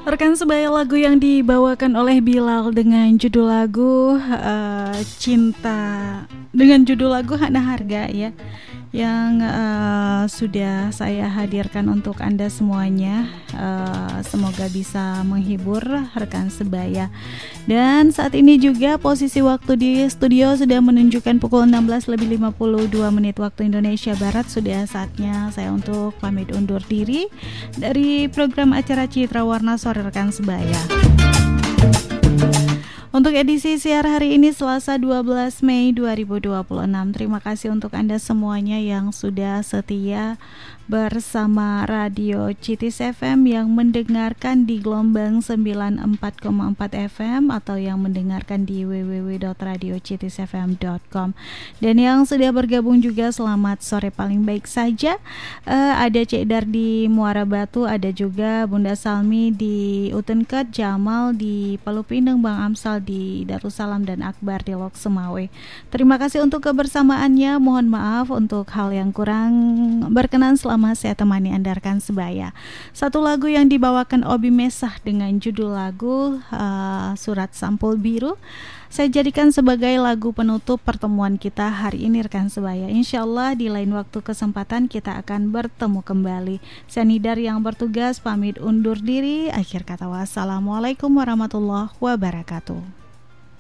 Rekan sebaya, lagu yang dibawakan oleh Bilal dengan judul lagu Cinta, dengan judul lagu Hana Harga ya, yang sudah saya hadirkan untuk Anda semuanya. Semoga bisa menghibur rekan sebaya. Dan saat ini juga posisi waktu di studio sudah menunjukkan pukul 16:52 waktu Indonesia Barat. Sudah saatnya saya untuk pamit undur diri dari program acara Citra Warna Sore Rekan Sebaya. Untuk edisi siar hari ini Selasa 12 Mei 2026. Terima kasih untuk Anda semuanya yang sudah setia bersama Radio Citis FM yang mendengarkan di gelombang 94,4 FM atau yang mendengarkan di www.radiocitisfm.com. Dan yang sudah bergabung juga selamat sore paling baik saja. Ada Cik Dar di Muara Batu, ada juga Bunda Salmi di Utenket, Jamal di Palu Pinang, Bang Amsal di Darussalam dan Akbar di Lok Semawe. Terima kasih untuk kebersamaannya. Mohon maaf untuk hal yang kurang berkenan selama saya temani Anda rekan sebaya. Satu lagu yang dibawakan Obi Mesah dengan judul lagu Surat Sampul Biru saya jadikan sebagai lagu penutup pertemuan kita hari ini rekan sebaya. Insya Allah di lain waktu kesempatan kita akan bertemu kembali. Saya Nidar yang bertugas pamit undur diri. Akhir kata wassalamualaikum warahmatullahi wabarakatuh.